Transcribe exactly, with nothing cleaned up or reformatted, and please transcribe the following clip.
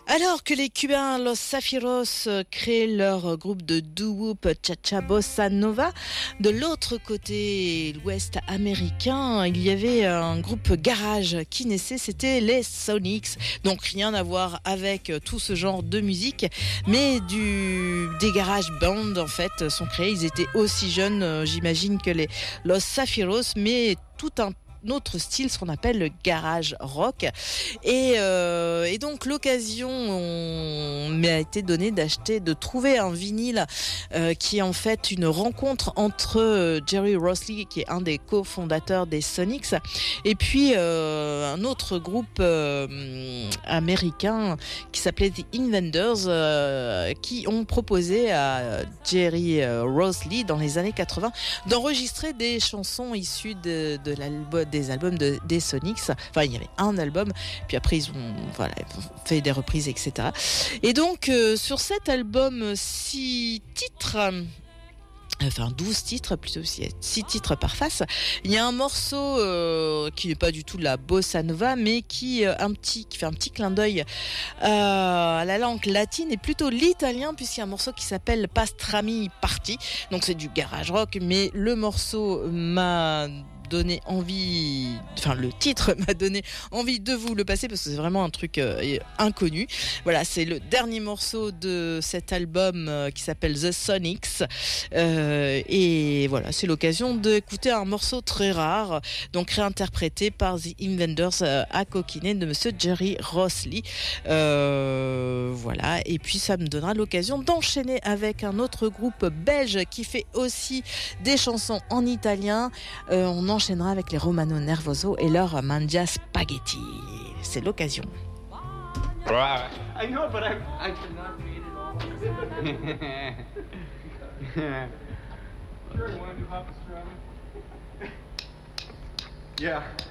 Alors que les Cubains Los Zafiros euh, créent leur groupe de doo-wop cha-cha bossa nova, de l'autre côté, l'ouest américain, il y avait un groupe garage qui naissait, c'était les Sonics. Donc rien à voir avec tout ce genre de musique, mais du des garage bands en fait sont créés. Ils étaient aussi jeunes, euh, j'imagine, que les Los Zafiros, mais tout un autre style, ce qu'on appelle le garage rock. Et, euh, et donc l'occasion on, m'a été donnée d'acheter, de trouver un vinyle euh, qui est en fait une rencontre entre euh, Jerry Rossley, qui est un des cofondateurs des Sonics, et puis euh, un autre groupe euh, américain qui s'appelait The Inventors, euh, qui ont proposé à Jerry euh, Rossley dans les années quatre-vingts d'enregistrer des chansons issues de, de l'album, des albums de, des Sonics. Enfin, il y avait un album, puis après ils ont, voilà, ils ont fait des reprises, et cetera. Et donc euh, sur cet album, six titres, enfin douze titres plutôt, six titres par face, il y a un morceau euh, qui n'est pas du tout de la bossa nova, mais qui, euh, un petit, qui fait un petit clin d'œil euh, à la langue latine et plutôt l'italien, puisqu'il y a un morceau qui s'appelle Pastrami Party, donc c'est du garage rock, mais le morceau m'a donné envie, enfin le titre m'a donné envie de vous le passer parce que c'est vraiment un truc euh, inconnu. Voilà, c'est le dernier morceau de cet album euh, qui s'appelle The Sonics, euh, et voilà, c'est l'occasion d'écouter un morceau très rare, donc réinterprété par The Inventors euh, à coquiner de Monsieur Jerry Rossley. Euh, voilà, et puis ça me donnera l'occasion d'enchaîner avec un autre groupe belge qui fait aussi des chansons en italien. Euh, on enchaînera avec les Romano Nervoso et leur Mangia Spaghetti. C'est l'occasion. I know, but I, I cannot read it all. Sure, you want to do Papa Strummy? Yeah.